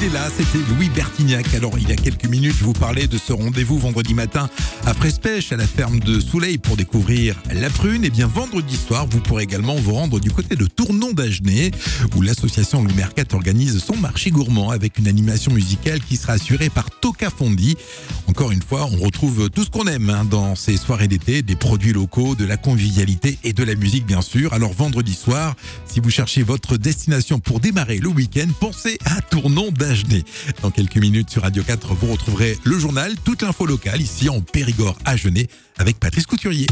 était là, c'était Louis Bertignac. Alors il y a quelques minutes, je vous parlais de ce rendez-vous vendredi matin à Frespech, à la ferme de Soleil pour découvrir la prune. Et bien vendredi soir, vous pourrez également vous rendre du côté de Tournon d'Agenais, où l'association Louis Mercat organise son marché gourmand avec une animation musicale qui sera assurée par Toka Fondi. Encore une fois, on retrouve tout ce qu'on aime dans ces soirées d'été, des produits locaux, de la convivialité et de la musique bien sûr. Alors vendredi soir, si vous cherchez votre destination pour démarrer le week-end, pensez à Tournon d'Agenais. Dans quelques minutes sur Radio 4, vous retrouverez le journal, toute l'info locale ici en Périgord Agenais avec Patrice Couturier.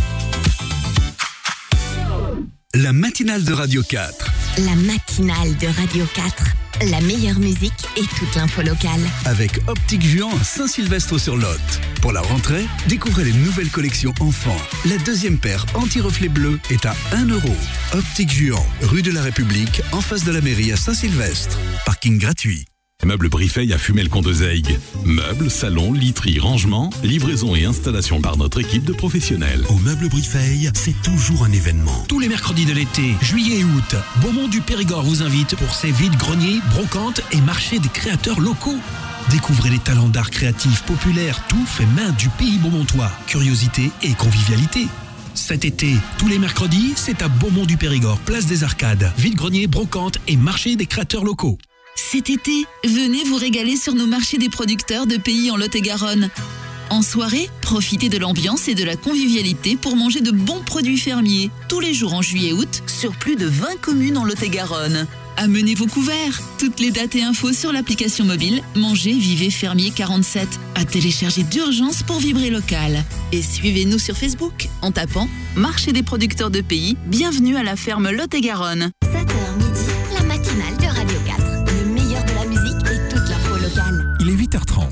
La matinale de Radio 4. La matinale de Radio 4. La meilleure musique et toute l'info locale. Avec Optique Juan à Saint-Sylvestre-sur-Lot. Pour la rentrée, découvrez les nouvelles collections enfants. La deuxième paire anti-reflet bleu est à 1 €. Optique Juan, rue de la République, en face de la mairie à Saint-Sylvestre. Parking gratuit. Meubles Brifeil à Fumel-Condezaygues. Meubles, salons, literie, rangement, livraison et installation par notre équipe de professionnels. Au Meubles Brifeil, c'est toujours un événement. Tous les mercredis de l'été, juillet et août, Beaumont du Périgord vous invite pour ses vides-greniers, brocantes et marchés des créateurs locaux. Découvrez les talents d'art créatifs populaires, tout fait main du pays beaumontois. Curiosité et convivialité. Cet été, tous les mercredis, c'est à Beaumont du Périgord, place des Arcades, vide-greniers, brocantes et marché des créateurs locaux. Cet été, venez vous régaler sur nos marchés des producteurs de pays en Lot-et-Garonne. En soirée, profitez de l'ambiance et de la convivialité pour manger de bons produits fermiers, tous les jours en juillet et août, sur plus de 20 communes en Lot-et-Garonne. Amenez vos couverts. Toutes les dates et infos sur l'application mobile Manger Vivez Fermier 47. À télécharger d'urgence pour vibrer local. Et suivez-nous sur Facebook en tapant Marché des producteurs de pays. Bienvenue à la ferme Lot-et-Garonne. 7h midi, la matinale de Radio 4. Le meilleur de la musique et toute l'info locale. Il est 8h30.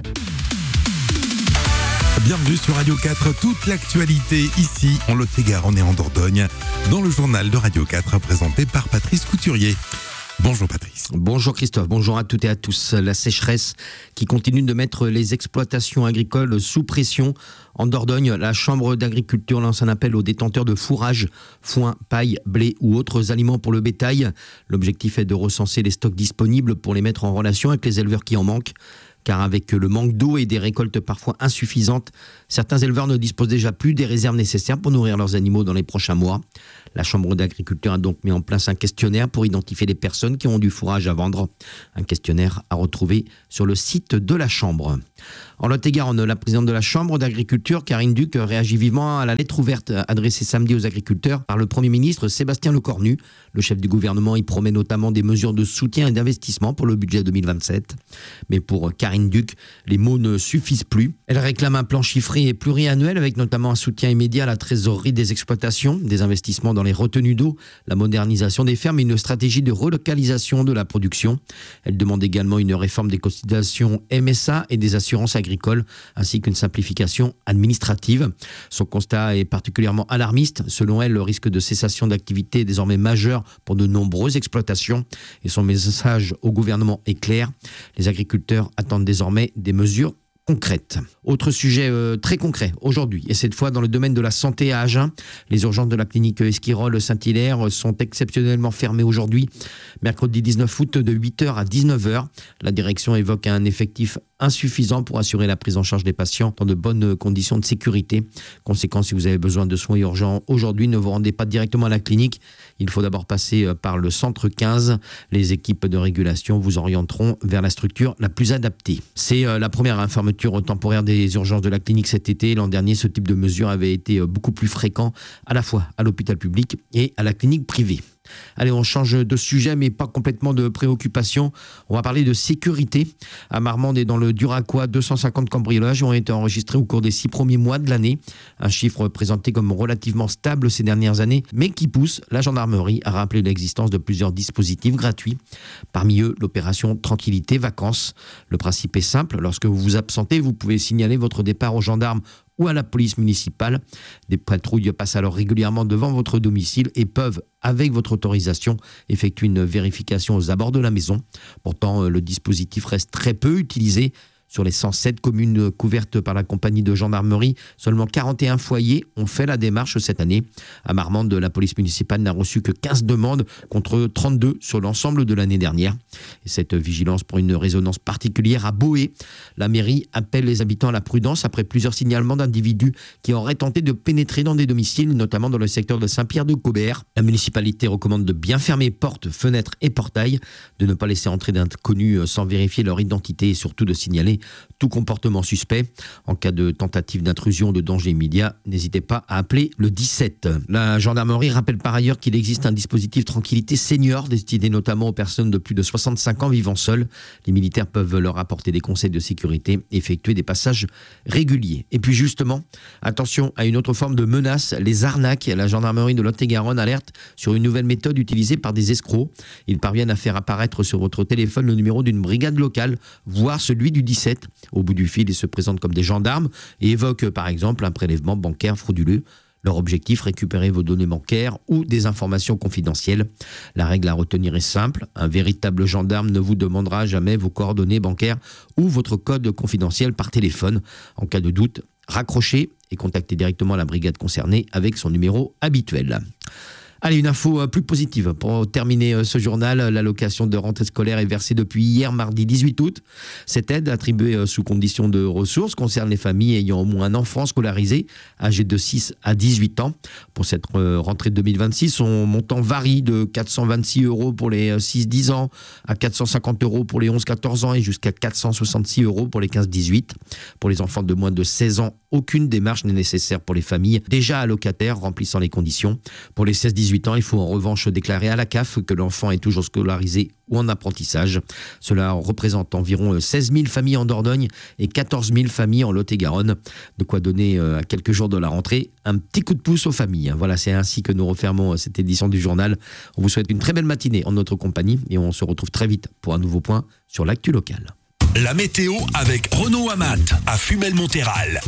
Bienvenue sur Radio 4, toute l'actualité ici en Lot-et-Garonne et en Dordogne, dans le journal de Radio 4 présenté par Patrice Couturier. Bonjour Patrice. Bonjour Christophe, bonjour à toutes et à tous. La sécheresse qui continue de mettre les exploitations agricoles sous pression. En Dordogne, la Chambre d'agriculture lance un appel aux détenteurs de fourrage, foin, paille, blé ou autres aliments pour le bétail. L'objectif est de recenser les stocks disponibles pour les mettre en relation avec les éleveurs qui en manquent. Car avec le manque d'eau et des récoltes parfois insuffisantes, certains éleveurs ne disposent déjà plus des réserves nécessaires pour nourrir leurs animaux dans les prochains mois. La Chambre d'agriculture a donc mis en place un questionnaire pour identifier les personnes qui ont du fourrage à vendre. Un questionnaire à retrouver sur le site de la Chambre. En Lot-et-Garonne, la présidente de la Chambre d'agriculture, Karine Duc, réagit vivement à la lettre ouverte adressée samedi aux agriculteurs par le Premier ministre Sébastien Lecornu. Le chef du gouvernement y promet notamment des mesures de soutien et d'investissement pour le budget 2027. Mais pour Karine Duc, les mots ne suffisent plus. Elle réclame un plan chiffré et pluriannuel avec notamment un soutien immédiat à la trésorerie des exploitations, des investissements dans les retenues d'eau, la modernisation des fermes et une stratégie de relocalisation de la production. Elle demande également une réforme des cotisations MSA et des assurances agricoles, ainsi qu'une simplification administrative. Son constat est particulièrement alarmiste. Selon elle, le risque de cessation d'activité est désormais majeur pour de nombreuses exploitations. Et son message au gouvernement est clair. Les agriculteurs attendent désormais des mesures concrètes. Autre sujet très concret aujourd'hui, et cette fois dans le domaine de la santé à Agen. Les urgences de la clinique Esquirol-Saint-Hilaire sont exceptionnellement fermées aujourd'hui, mercredi 19 août de 8h à 19h. La direction évoque un effectif insuffisant pour assurer la prise en charge des patients dans de bonnes conditions de sécurité. Conséquence, si vous avez besoin de soins urgents aujourd'hui, ne vous rendez pas directement à la clinique. Il faut d'abord passer par le centre 15. Les équipes de régulation vous orienteront vers la structure la plus adaptée. C'est la première fermeture temporaire des urgences de la clinique cet été. L'an dernier, ce type de mesure avait été beaucoup plus fréquent, à la fois à l'hôpital public et à la clinique privée. Allez, on change de sujet, mais pas complètement de préoccupation. On va parler de sécurité. À Marmande et dans le Duracois, 250 cambriolages ont été enregistrés au cours des 6 premiers mois de l'année. Un chiffre présenté comme relativement stable ces dernières années, mais qui pousse la gendarmerie à rappeler l'existence de plusieurs dispositifs gratuits. Parmi eux, l'opération Tranquillité Vacances. Le principe est simple. Lorsque vous vous absentez, vous pouvez signaler votre départ aux gendarmes ou à la police municipale. Des patrouilles passent alors régulièrement devant votre domicile et peuvent, avec votre autorisation, effectuer une vérification aux abords de la maison. Pourtant, le dispositif reste très peu utilisé. Sur les 107 communes couvertes par la compagnie de gendarmerie, seulement 41 foyers ont fait la démarche cette année. À Marmande, la police municipale n'a reçu que 15 demandes contre 32 sur l'ensemble de l'année dernière. Et cette vigilance pour une résonance particulière à Boé. La mairie appelle les habitants à la prudence après plusieurs signalements d'individus qui auraient tenté de pénétrer dans des domiciles, notamment dans le secteur de Saint-Pierre-de-Cobert. La municipalité recommande de bien fermer portes, fenêtres et portails, de ne pas laisser entrer d'inconnus sans vérifier leur identité et surtout de signaler tout comportement suspect. En cas de tentative d'intrusion ou de danger immédiat, n'hésitez pas à appeler le 17. La gendarmerie rappelle par ailleurs qu'il existe un dispositif tranquillité senior destiné notamment aux personnes de plus de 65 ans vivant seules. Les militaires peuvent leur apporter des conseils de sécurité et effectuer des passages réguliers. Et puis justement, attention à une autre forme de menace, les arnaques. La gendarmerie de Lot-et-Garonne alerte sur une nouvelle méthode utilisée par des escrocs. Ils parviennent à faire apparaître sur votre téléphone le numéro d'une brigade locale, voire celui du 17. Au bout du fil, ils se présentent comme des gendarmes et évoquent par exemple un prélèvement bancaire frauduleux. Leur objectif, récupérer vos données bancaires ou des informations confidentielles. La règle à retenir est simple. Un véritable gendarme ne vous demandera jamais vos coordonnées bancaires ou votre code confidentiel par téléphone. En cas de doute, raccrochez et contactez directement la brigade concernée avec son numéro habituel. Allez, une info plus positive. Pour terminer ce journal, l'allocation de rentrée scolaire est versée depuis hier, mardi 18 août. Cette aide, attribuée sous condition de ressources, concerne les familles ayant au moins un enfant scolarisé, âgé de 6 à 18 ans. Pour cette rentrée 2026, son montant varie de 426 € pour les 6-10 ans, à 450 € pour les 11-14 ans et jusqu'à 466 € pour les 15-18. Pour les enfants de moins de 16 ans, aucune démarche n'est nécessaire pour les familles déjà allocataires remplissant les conditions. Pour les 16-18 ans, il faut en revanche déclarer à la CAF que l'enfant est toujours scolarisé ou en apprentissage. Cela représente environ 16 000 familles en Dordogne et 14 000 familles en Lot-et-Garonne. De quoi donner à quelques jours de la rentrée un petit coup de pouce aux familles. Voilà, c'est ainsi que nous refermons cette édition du journal. On vous souhaite une très belle matinée en notre compagnie et on se retrouve très vite pour un nouveau point sur l'actu locale. La météo avec Renault Amat à Fumel-Montéral.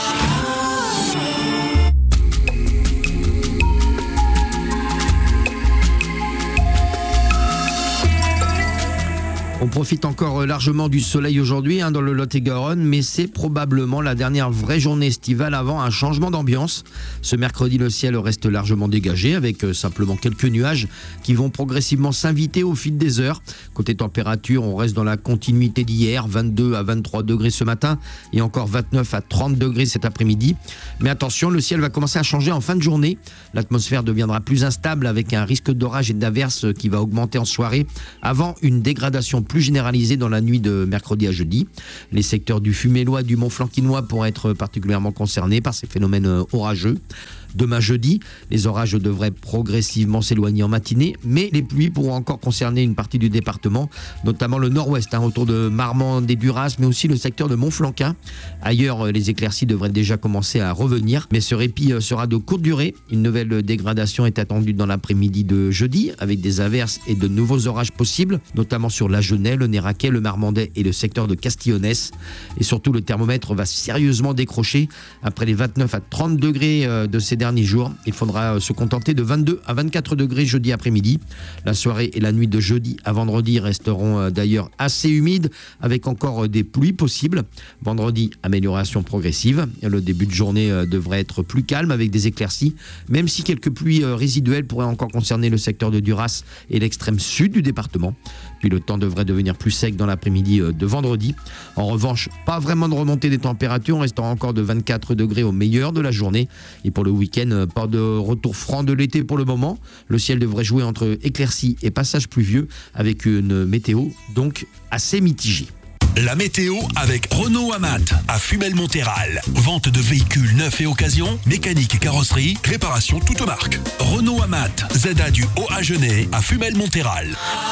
On profite encore largement du soleil aujourd'hui dans le Lot-et-Garonne, mais c'est probablement la dernière vraie journée estivale avant un changement d'ambiance. Ce mercredi, le ciel reste largement dégagé avec simplement quelques nuages qui vont progressivement s'inviter au fil des heures. Côté température, on reste dans la continuité d'hier, 22 à 23 degrés ce matin et encore 29 à 30 degrés cet après-midi. Mais attention, le ciel va commencer à changer en fin de journée. L'atmosphère deviendra plus instable avec un risque d'orage et d'averse qui va augmenter en soirée avant une dégradation plus généralisée dans la nuit de mercredi à jeudi. Les secteurs du Fumélois et du Mont-Flanquinois pourraient être particulièrement concernés par ces phénomènes orageux. Demain jeudi, les orages devraient progressivement s'éloigner en matinée, mais les pluies pourront encore concerner une partie du département, notamment le nord-ouest, autour de Marmande et Duras, mais aussi le secteur de Montflanquin. Ailleurs, les éclaircies devraient déjà commencer à revenir, mais ce répit sera de courte durée. Une nouvelle dégradation est attendue dans l'après-midi de jeudi, avec des averses et de nouveaux orages possibles, notamment sur l'Agenais, le Néraquais, le Marmandais et le secteur de Castillonnès. Et surtout, le thermomètre va sérieusement décrocher. Après les 29 à 30 degrés de ces derniers jours, il faudra se contenter de 22 à 24 degrés jeudi après-midi. La soirée et la nuit de jeudi à vendredi resteront d'ailleurs assez humides avec encore des pluies possibles. Vendredi, amélioration progressive. Le début de journée devrait être plus calme avec des éclaircies, même si quelques pluies résiduelles pourraient encore concerner le secteur de Duras et l'extrême sud du département. Puis le temps devrait devenir plus sec dans l'après-midi de vendredi. En revanche, pas vraiment de remontée des températures, restant encore de 24 degrés au meilleur de la journée. Et pour le week-end, pas de retour franc de l'été pour le moment. Le ciel devrait jouer entre éclaircies et passages pluvieux avec une météo donc assez mitigée. La météo avec Renault Amat à Fumel-Montéral. Vente de véhicules neufs et occasion, mécanique et carrosserie, réparation toute marque. Renault Amat, ZA du Haut-Agenais à Fumel-Montéral.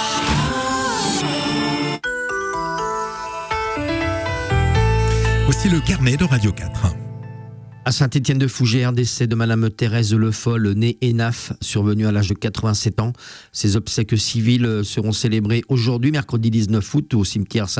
Voici le carnet de Radio 4. À Saint-Étienne-de-Fougères, décès de Madame Thérèse Le Foll, née Enaf, survenue à l'âge de 87 ans. Ses obsèques civiles seront célébrées aujourd'hui, mercredi 19 août, au cimetière